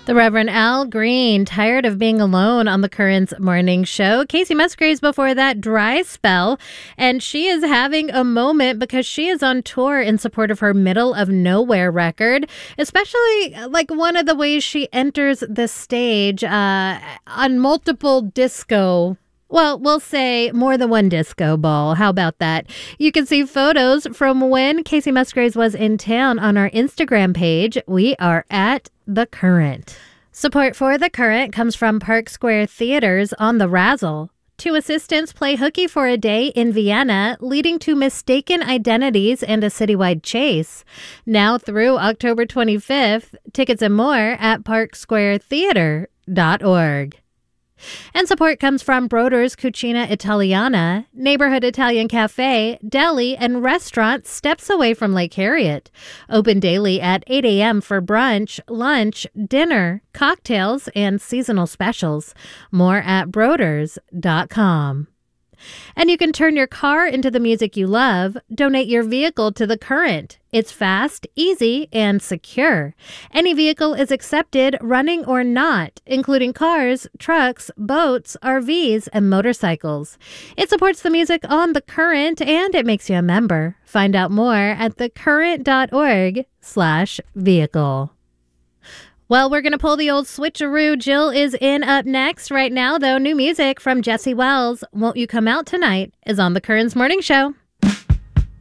The Reverend Al Green, tired of being alone on the Currents morning show. Casey Musgraves before that, dry spell. And she is having a moment because she is on tour in support of her Middle of Nowhere record, especially like one of the ways she enters the stage on multiple disco. Well, we'll say more than one disco ball. How about that? You can see photos from when Casey Musgraves was in town on our Instagram page. We are at The Current. Support for The Current comes from Park Square Theaters on the Razzle. Two assistants play hooky for a day in Vienna, leading to mistaken identities and a citywide chase. Now through October 25th. Tickets and more at parksquaretheater.org. And support comes from Broder's Cucina Italiana, neighborhood Italian cafe, deli, and restaurant steps away from Lake Harriet. Open daily at 8 a.m. for brunch, lunch, dinner, cocktails, and seasonal specials. More at broders.com. And you can turn your car into the music you love. Donate your vehicle to The Current. It's fast, easy, and secure. Any vehicle is accepted, running or not, including cars, trucks, boats, RVs, and motorcycles. It supports the music on The Current, and it makes you a member. Find out more at thecurrent.org/vehicle. Well, we're going to pull the old switcheroo. Jill is in up next. Right now, though, new music from Jesse Wells, Won't You Come Out Tonight, is on The Currents Morning Show.